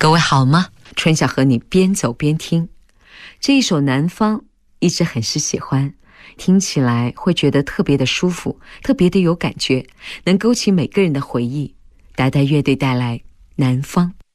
各位好吗？春晓和你边走边听。这一首《南方》一直很是喜欢，听起来会觉得特别的舒服，特别的有感觉，能勾起每个人的回忆。达达乐队带来《南方》。